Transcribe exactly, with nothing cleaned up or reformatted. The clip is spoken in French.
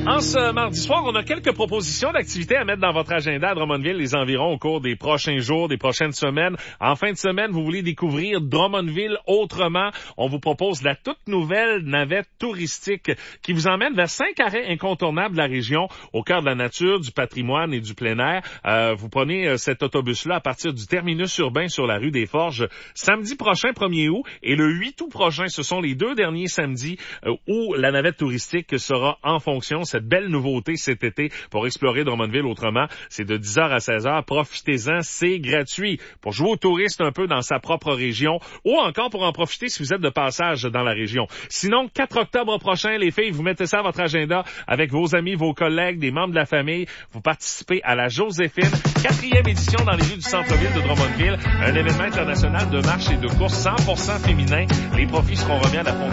En ce mardi soir, on a quelques propositions d'activités à mettre dans votre agenda à Drummondville, les environs, au cours des prochains jours, des prochaines semaines. En fin de semaine, vous voulez découvrir Drummondville autrement. On vous propose la toute nouvelle navette touristique qui vous emmène vers cinq arrêts incontournables de la région, au cœur de la nature, du patrimoine et du plein air. Euh, vous prenez euh, cet autobus-là à partir du terminus urbain sur la rue des Forges samedi prochain, premier août, et le huit août prochain. Ce sont les deux derniers samedis euh, où la navette touristique sera en fonction. Cette belle nouveauté cet été pour explorer Drummondville autrement, c'est de dix heures à seize heures. Profitez-en, c'est gratuit. Pour jouer aux touristes un peu dans sa propre région ou encore pour en profiter si vous êtes de passage dans la région. Sinon, quatre octobre prochain, les filles, vous mettez ça à votre agenda avec vos amis, vos collègues, des membres de la famille. Vous participez à la Joséphine, quatrième édition dans les rues du centre-ville de Drummondville. Un événement international de marche et de course cent pour cent féminin. Les profits seront remis à la Fondation